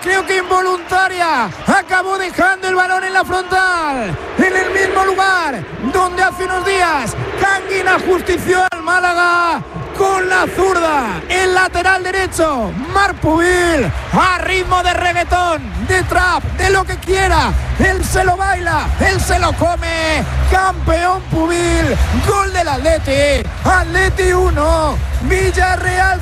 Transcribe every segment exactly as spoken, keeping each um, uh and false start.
creo que involuntaria, acabó dejando el balón en la frontal, en el mismo lugar donde hace unos días Kangin ajustició al Málaga con la zurda. El lateral derecho, Marc Pubil, a ritmo de reggaetón, de trap, de lo que quiera, él se lo baila, él se lo come. Campeón Pubil, gol del Atleti. Atleti uno, Villarreal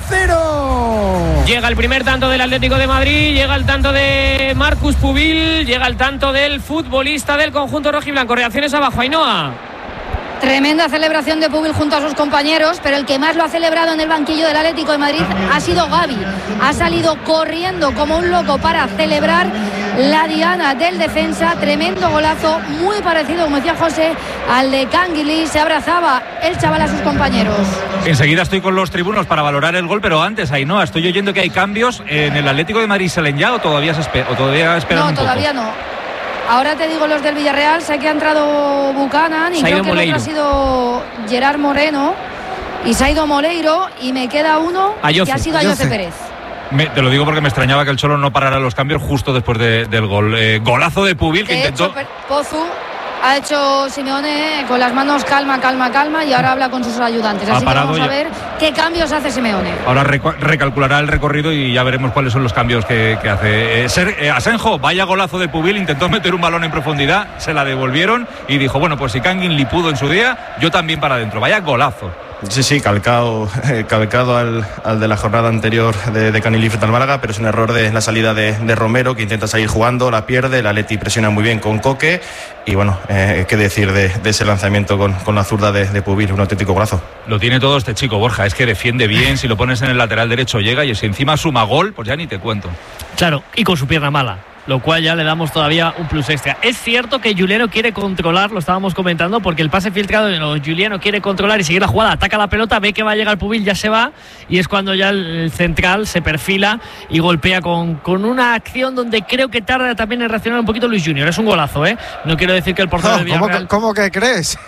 cero. Llega el primer tanto del Atlético de Madrid, llega el tanto de Marcus Pubil, llega el tanto del futbolista del conjunto rojiblanco. Reacciones abajo, Ainhoa. Tremenda celebración de Pubil junto a sus compañeros, pero el que más lo ha celebrado en el banquillo del Atlético de Madrid ha sido Gavi. Ha salido corriendo como un loco para celebrar la diana del defensa. Tremendo golazo, muy parecido, como decía José, al de Canguilí. Se abrazaba el chaval a sus compañeros. Enseguida estoy con los tribunos para valorar el gol, pero antes, Ainhoa, estoy oyendo que hay cambios en el Atlético de Madrid. ¿Salen ya o todavía se espera, o todavía esperan No, un poco? todavía no. Ahora te digo los del Villarreal. Sé que ha entrado Buchanan y creo que el otro ha sido Gerard Moreno y se ha ido Moleiro, y me queda uno Ayoce, que ha sido Ayoce Pérez. Me, te lo digo porque me extrañaba que el Cholo no parara los cambios justo después de, del gol. Eh, golazo de Pubil que de intentó... hecho, Pozu ha hecho Simeone con las manos calma, calma, calma, y ahora habla con sus ayudantes. Así que vamos a ver qué cambios hace Simeone. Ahora recu- recalculará el recorrido y ya veremos cuáles son los cambios que, que hace. Eh, Ser, eh, Asenjo, vaya golazo de Pubil, intentó meter un balón en profundidad, se la devolvieron y dijo, bueno, pues si Kangin Lee pudo en su día, yo también para adentro. Vaya golazo. Sí, sí, calcado, eh, calcado al, al de la jornada anterior de, de Canilí frente al Málaga, pero es un error de la salida de, de Romero, que intenta salir jugando, la pierde, el Atleti presiona muy bien con Coque, y bueno, eh, qué decir de, de ese lanzamiento con, con la zurda de, de Pubil, un auténtico golazo. Lo tiene todo este chico, Borja, es que defiende bien, si lo pones en el lateral derecho llega, y si encima suma gol, pues ya ni te cuento. Claro, y con su pierna mala, lo cual ya le damos todavía un plus extra. Es cierto que Juliano quiere controlar, lo estábamos comentando, porque el pase filtrado, Juliano quiere controlar y seguir la jugada, ataca la pelota, ve que va a llegar Pubil, ya se va, y es cuando ya el central se perfila y golpea con, con una acción donde creo que tarda también en reaccionar un poquito Luis Junior. Es un golazo, ¿eh? No quiero decir que el portero no, del Villarreal... ¿cómo, que, ¿Cómo que crees?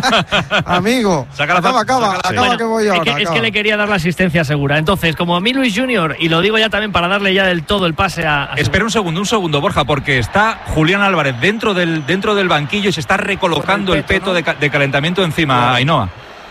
Amigo, saca la acaba, acaba, saca la acaba bueno, que voy ahora. Es que, acaba. es que le quería dar la asistencia segura. Entonces, como a mí Luis Junior, y lo digo ya también para darle ya del todo el pase a... a Espera un segundo, un segundo, Borja, porque está Julián Álvarez dentro del, dentro del banquillo y se está recolocando el peto, el peto ¿no? de, de calentamiento encima, Ainhoa.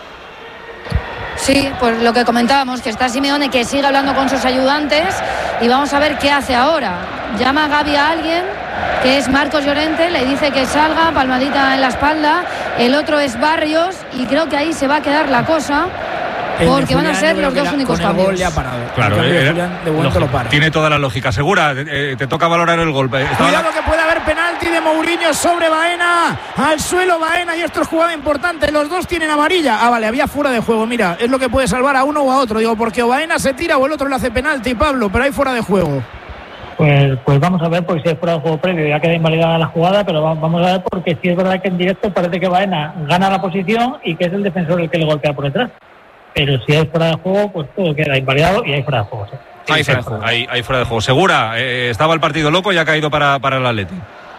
Sí, pues lo que comentábamos, que está Simeone, que sigue hablando con sus ayudantes, y vamos a ver qué hace ahora. Llama a Gavi a alguien, que es Marcos Llorente, le dice que salga, palmadita en la espalda. El otro es Barrios, y creo que ahí se va a quedar la cosa, porque van a ser los dos únicos cambios. Gol ya parado. Claro, el eh, Julián de momento lo para. Tiene toda la lógica. Segura, eh, te toca valorar el golpe. Estaba Cuidado la... que puede haber penalti de Mourinho sobre Baena. Al suelo Baena, y esto es jugada importante. Los dos tienen amarilla. Ah, vale, había fuera de juego. Mira, es lo que puede salvar a uno o a otro. Digo, porque o Baena se tira o el otro le hace penalti, Pablo, pero hay fuera de juego. Pues, pues vamos a ver, porque si es fuera de juego previo ya queda invalidada la jugada, pero vamos a ver, porque si es verdad que en directo parece que Baena gana la posición y que es el defensor el que le golpea por detrás. Pero si hay fuera de juego, pues todo queda invalidado y hay fuera de juego. ¿sí? Hay, fuera de juego. Hay, hay fuera de juego. Segura, eh, estaba el partido loco y ha caído para, para el Atleti.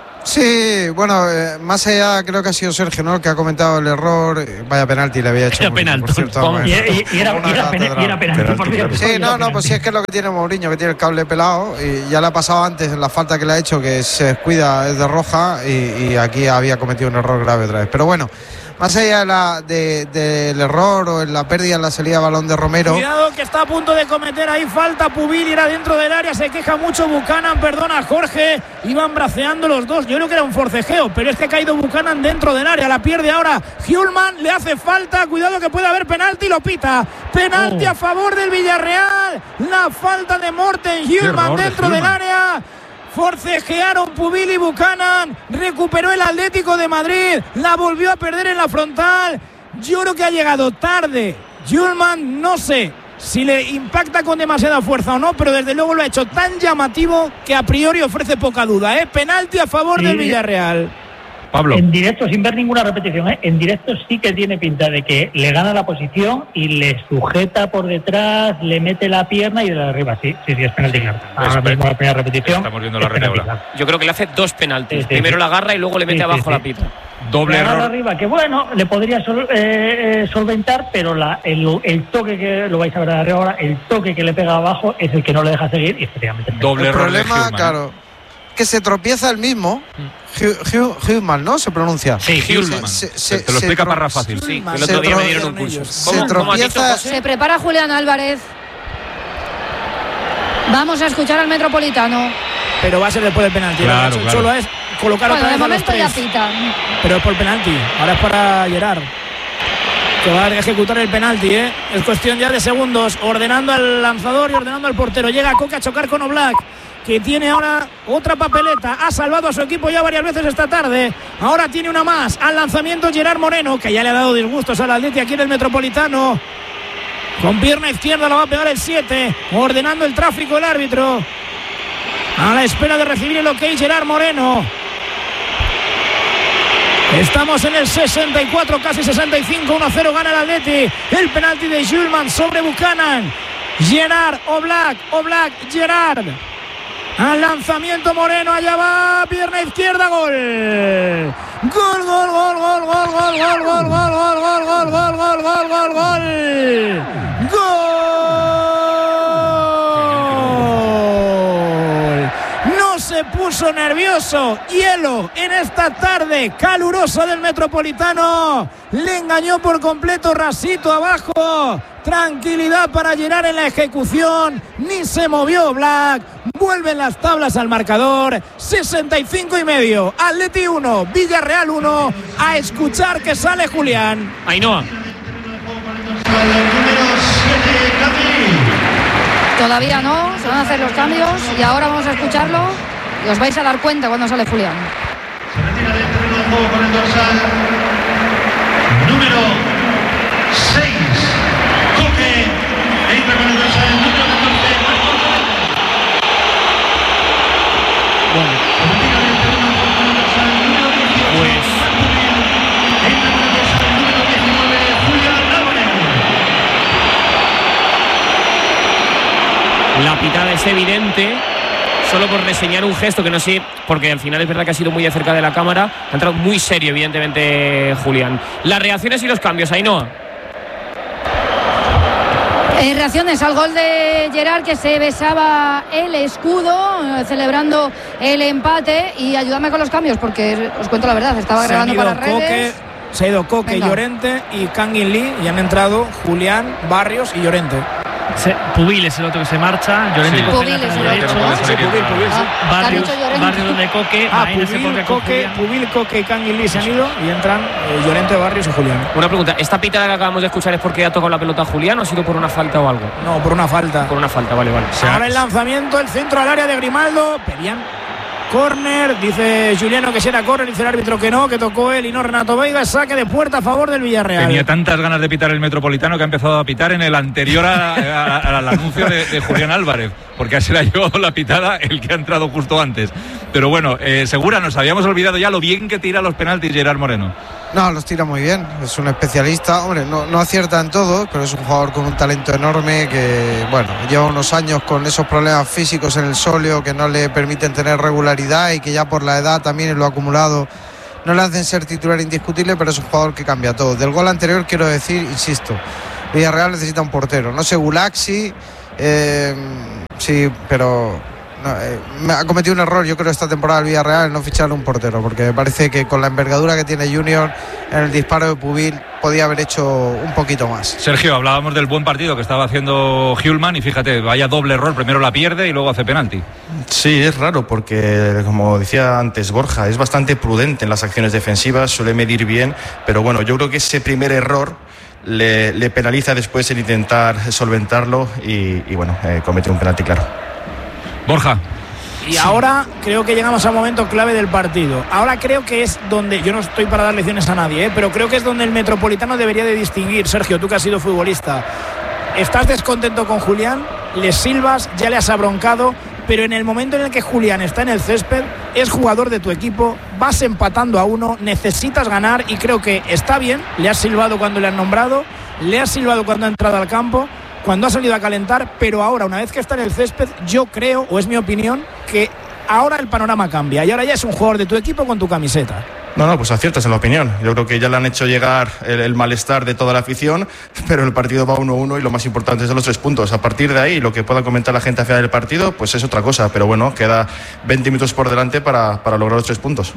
Sí, bueno, eh, más allá creo que ha sido Sergio, ¿no?, el que ha comentado el error. Vaya penalti le había hecho. Era penalti. Por cierto, y, y, y, era, y, era pena, y era penalti, por cierto. Sí, no, no, pues sí, es que es lo que tiene Mourinho, que tiene el cable pelado, y ya le ha pasado antes en la falta que le ha hecho, que se descuida, es de roja, y, y aquí había cometido un error grave otra vez. Pero bueno, más allá de la, de, del error o en la pérdida en la salida de balón de Romero. Cuidado que está a punto de cometer ahí falta Pubil, irá dentro del área, se queja mucho Buchanan, perdona Jorge, iban braceando los dos, yo creo que era un forcejeo, pero es que ha caído Buchanan dentro del área, la pierde ahora Hjulman, le hace falta, cuidado que puede haber penalti, lo pita, penalti oh. a favor del Villarreal, la falta de Morten Hjulman dentro de del área. Forcejearon Pubil y Buchanan, recuperó el Atlético de Madrid, la volvió a perder en la frontal. Yo creo que ha llegado tarde Hjulman, no sé si le impacta con demasiada fuerza o no, pero desde luego lo ha hecho tan llamativo que a priori ofrece poca duda, ¿eh? Penalti a favor sí. del Villarreal. Pablo. En directo, sin ver ninguna repetición, ¿eh? En directo sí que tiene pinta de que le gana la posición y le sujeta por detrás, le mete la pierna y de arriba. Sí, sí, sí, es penalti claro. Ahora mismo la primera repetición. Estamos viendo la regla. Yo creo que le hace dos penaltis. Sí, sí, Primero sí. la agarra y luego le mete sí, abajo sí, la pita. Doble error error. arriba, que bueno, le podría sol, eh, eh, solventar, pero la, el, el toque que lo vais a ver ahora, el toque que le pega abajo es el que no le deja seguir y efectivamente. Doble el error problema, de claro, que se tropieza el mismo. Human, ¿no? Se pronuncia. Sí, Human. Se, se, se, te lo explica para fácil. Sí, el otro día me dieron un curso. Se tropieza. Se prepara Julián Álvarez. Vamos a escuchar al Metropolitano. Pero va a ser después del penalti. Claro, claro. Solo es colocar bueno, otra vez de a los momento tres. ya pita. Pero es por penalti. Ahora es para Gerard, que va a ejecutar el penalti, ¿eh? Es cuestión ya de segundos. Ordenando al lanzador y ordenando al portero. Llega Coque a chocar con Oblak, que tiene ahora otra papeleta. Ha salvado a su equipo ya varias veces esta tarde. Ahora tiene una más. Al lanzamiento Gerard Moreno, que ya le ha dado disgustos al Atleti aquí en el Metropolitano. Con pierna izquierda lo va a pegar el siete. Ordenando el tráfico el árbitro. A la espera de recibir el ok Gerard Moreno. Estamos en el sesenta y cuatro, casi sesenta y cinco. uno a cero gana el Atleti. El penalti de Julman sobre Buchanan. Gerard, Oblak, Oblak, Gerard. Al lanzamiento Moreno, allá va, pierna izquierda, gol. Gol, gol, gol, gol, gol, gol, gol, gol, gol, gol, gol, gol, gol, gol, gol, gol, gol. Gol. No se puso nervioso. Hielo en esta tarde calurosa del Metropolitano. Le engañó por completo Rasito abajo. Tranquilidad para Gerard en la ejecución. Ni se movió Black. Vuelven las tablas al marcador. sesenta y cinco y medio. Atleti uno, Villarreal uno. A escuchar que sale Julián. Ainhoa. Todavía no, se van a hacer los cambios y ahora vamos a escucharlo y os vais a dar cuenta cuando sale Julián. Se retira del terreno de juego con el dorsal número seis. Coque entra con el dorsal número catorce. Bueno. Se retira del terreno de juego con el dorsal número dieciocho. Pues entra con el dorsal número diecinueve. Julián Álvarez. la pitada es evidente. Solo por reseñar un gesto que no sé, porque al final es verdad que ha sido muy de cerca de la cámara. Ha entrado muy serio, evidentemente, Julián. Las reacciones y los cambios, Ainhoa. Eh, reacciones al gol de Gerard, que se besaba el escudo, eh, celebrando el empate. Y ayúdame con los cambios, porque os cuento la verdad, estaba Se grabando han ido para redes. Coque, se ha ido Coque, Venga. Llorente y Kangin Lee, y han entrado Julián, Barrios y Llorente. Se, Pubil es el otro que se marcha. Llorente Sí. coge Pubil la es el lateral otro, derecho. ¿no? Sí, Pubil, Pubil, sí. Ah, Barrios, te ha dicho Llorente. Barrios donde Coque. Ah, Maína se Pubil, pone con Coque, Julián. Pubil, Coque y Kangin Lee se han ido y entran eh, Llorente, Barrios y Julián. Una pregunta, ¿esta pitada que acabamos de escuchar es porque ha tocado la pelota a Julián o ha sido por una falta o algo? No, por una falta. Por una falta, vale, vale. Ahora el lanzamiento, el centro al área de Grimaldo. Pedían córner, dice Juliano que si era córner, dice el árbitro que no, que tocó él y no Renato Veiga. Saque de puerta a favor del Villarreal. Tenía tantas ganas de pitar el Metropolitano que ha empezado a pitar en el anterior a, a, a, al anuncio de, de Julián Álvarez, porque así la llevó la pitada el que ha entrado justo antes. Pero bueno, eh, Segura, nos habíamos olvidado ya lo bien que tira los penaltis Gerard Moreno. No, los tira muy bien, es un especialista, hombre, no, no acierta en todo, pero es un jugador con un talento enorme que, bueno, lleva unos años con esos problemas físicos en el sóleo que no le permiten tener regularidad y que ya por la edad también en lo acumulado no le hacen ser titular indiscutible, pero es un jugador que cambia todo. Del gol anterior quiero decir, insisto, Villarreal necesita un portero, no sé Gulaxi, eh, sí, pero... No, eh, me ha cometido un error, yo creo, esta temporada el Villarreal en no fichar un portero, porque me parece que con la envergadura que tiene Junior en el disparo de Pubil podía haber hecho un poquito más. Sergio, hablábamos del buen partido que estaba haciendo Hjulman y fíjate, vaya doble error, primero la pierde y luego hace penalti. Sí, es raro porque, como decía antes Borja, es bastante prudente en las acciones defensivas, suele medir bien, pero bueno, yo creo que ese primer error le, le penaliza después el intentar solventarlo y, y bueno, eh, comete un penalti claro. Borja. Y sí. Ahora creo que llegamos a un momento clave del partido. Ahora creo que es donde, yo no estoy para dar lecciones a nadie, ¿eh? pero creo que es donde el Metropolitano debería de distinguir. Sergio, tú que has sido futbolista, estás descontento con Julián, le silbas, ya le has abroncado, pero en el momento en el que Julián está en el césped, es jugador de tu equipo, vas empatando a uno, necesitas ganar y creo que está bien, le has silbado cuando le han nombrado, le has silbado cuando ha entrado al campo, cuando ha salido a calentar, pero ahora, una vez que está en el césped, yo creo, o es mi opinión, que ahora el panorama cambia y ahora ya es un jugador de tu equipo con tu camiseta. No, no, pues aciertas en la opinión. Yo creo que ya le han hecho llegar el, el malestar de toda la afición, pero el partido va uno uno y lo más importante es de los tres puntos. A partir de ahí, lo que pueda comentar la gente a final del partido, pues es otra cosa. Pero bueno, queda veinte minutos por delante para, para lograr los tres puntos.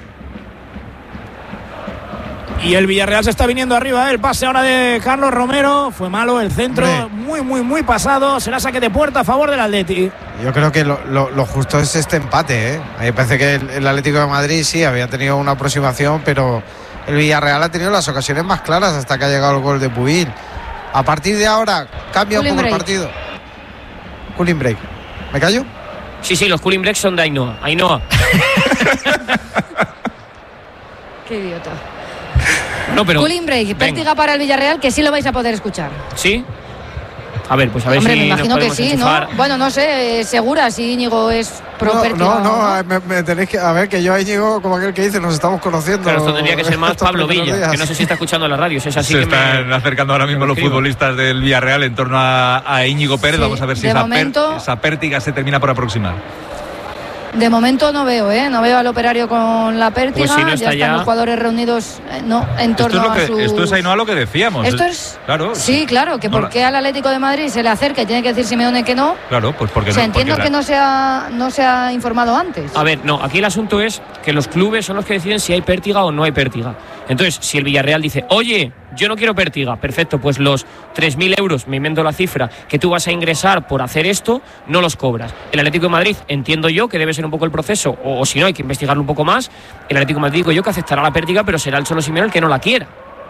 Y el Villarreal se está viniendo arriba, ¿eh? El pase ahora de Carlos Romero. Fue malo el centro, Hombre. muy, muy, muy pasado. Será saque de puerta a favor del Atleti. Yo creo que lo, lo, lo justo es este empate, ¿eh? A mí me parece que el, el Atlético de Madrid sí había tenido una aproximación, pero el Villarreal ha tenido las ocasiones más claras hasta que ha llegado el gol de Pubil. A partir de ahora cambia un poco el partido. Cooling break. ¿Me callo? Sí, sí, los cooling breaks son de Ainhoa. Ainhoa. Qué idiota. No, pero, cooling break, pértiga para el Villarreal, que sí lo vais a poder escuchar. ¿Sí? A ver, pues a ver Hombre, si me imagino nos que sí, enchufar. ¿no? Bueno, no sé, segura si Íñigo es pro No, pértiga. no, no, me, me tenéis que. A ver, que yo a Íñigo, como aquel que dice, nos estamos conociendo. Pero esto tendría que ser más Pablo Villa, días. que no sé si está escuchando la radio. Si es así Se que están me... acercando ahora mismo los futbolistas del Villarreal en torno a, a Íñigo Pérez. Sí, Vamos a ver si de esa, momento- per, esa pértiga se termina por aproximar. De momento no veo, ¿eh? No veo al operario con la pértiga. Pues si no ya está están ya- los jugadores reunidos, eh, no, en Esto es, torno lo que, a sus... esto es Ainhoa lo que decíamos. Esto es... Claro. Sí, claro, que No la- por qué al Atlético de Madrid se le acerca y tiene que decir Simeone que no. Claro, pues porque O sea, no. entiendo porque que la- no se, ha, no se ha informado antes. A ver, no, aquí el asunto es que los clubes son los que deciden si hay pértiga o no hay pértiga. Entonces, si el Villarreal dice, oye, yo no quiero pértiga, perfecto, pues los tres mil euros, me invento la cifra, que tú vas a ingresar por hacer esto, no los cobras. El Atlético de Madrid, entiendo yo que debe ser un poco el proceso, o, o si no, hay que investigarlo un poco más. El Atlético de Madrid, digo yo, que aceptará la pértiga, pero será el Cholo Simeone el que no la quiera.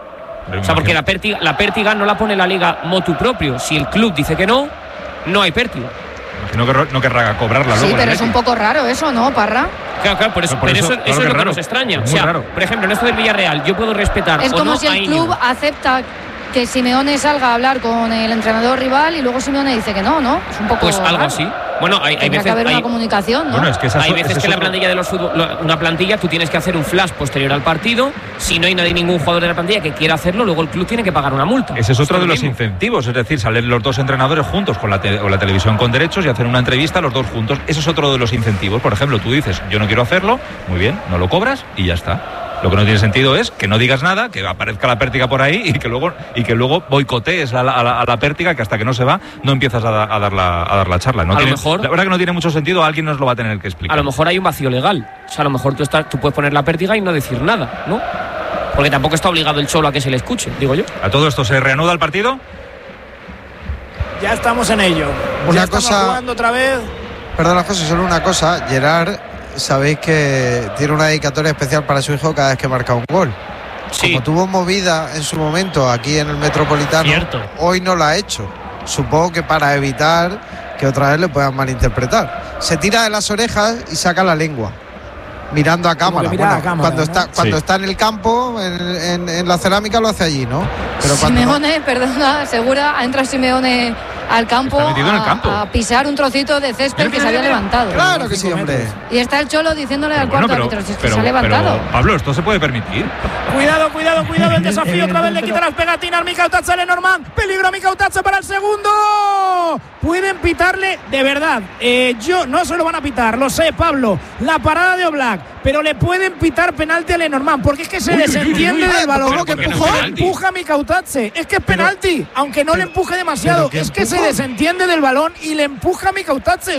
O sea, porque la pértiga, la pértiga no la pone la liga motu propio. Si el club dice que no, no hay pértiga. No, querrá, no querrá cobrarla Sí, luego. pero el es un Atlético. poco raro eso, ¿no, Parra? Claro, claro, por eso, Por pero eso, eso, claro eso que es lo que raro. nos extraña. Es O muy sea, raro. por ejemplo, en esto del Villarreal, yo puedo respetar Es o como no si a el Íñigo. club acepta que Simeone salga a hablar con el entrenador rival y luego Simeone dice que no, ¿no? Es un poco Pues algo raro. así. Bueno, hay, hay Tendría veces que haber hay, una comunicación, ¿no? Bueno, es que esa hay es- veces ese que es la otro- plantilla de los fútbol, una plantilla tú tienes que hacer un flash posterior al partido. Si no hay nadie, ningún jugador de la plantilla que quiera hacerlo, luego el club tiene que pagar una multa. Ese es otro lo de los mismo. incentivos, es decir, salen los dos entrenadores juntos con la, te- o la televisión con derechos y hacen una entrevista los dos juntos. Eso es otro de los incentivos. Por ejemplo, tú dices, yo no quiero hacerlo, muy bien, no lo cobras y ya está. Lo que no tiene sentido es que no digas nada, que aparezca la pértiga por ahí y que luego y que luego boicotees a la, a la, a la pértiga, que hasta que no se va no empiezas a, da- a dar, la, a dar la charla. No A lo tiene- mejor- la verdad que no tiene mucho sentido, alguien nos lo va a tener que explicar. A lo mejor hay un vacío legal. O sea, a lo mejor tú, estás, tú puedes poner la pértiga y no decir nada, ¿no? Porque tampoco está obligado el Cholo a que se le escuche, digo yo. ¿A todo esto se reanuda el partido? Ya estamos en ello. Una ya estamos cosa- jugando otra vez. Perdona, José, solo una cosa. Gerard, sabéis que tiene una dedicatoria especial para su hijo cada vez que marca un gol. Sí. Como tuvo movida en su momento aquí en el Metropolitano, Cierto. hoy no la ha hecho. Supongo que para evitar que otra vez le puedan malinterpretar. Se tira de las orejas y saca la lengua, mirando a cámara. que mira Bueno, a cámara, cuando ¿no? está, cuando Sí. está en el campo, en, en- en la cerámica lo hace allí, ¿no? Pero cuando no- Simeone, perdona, segura, entra Simeone al campo, Está metido en el a- campo. a pisar un trocito de césped Mira, que se mira, había mira. levantado. Claro que sí, Cinco hombre. metros. Y está el Cholo diciéndole al Bueno, cuarto pero, árbitro, si es que pero- se ha levantado. pero, Pablo, ¿esto se puede permitir? Cuidado, cuidado, cuidado. El desafío otra vez le quita las pegatinas. Mikel Tatze Lenormand. Peligro Mikel Tatze para el segundo. Pueden pitarle de verdad. Eh, yo no se lo van a pitar, lo sé, Pablo. La parada de Oblak. Pero le pueden pitar penalti a Lenormand porque es que se Uy, uy, desentiende uy, uy, del balón. pero que que no es empujó, penalti. empuja a Mikel Tatze. Es que es penalti, aunque no le empuje demasiado. pero que Es que se empujó. desentiende del balón y le empuja a Mikel Tatze.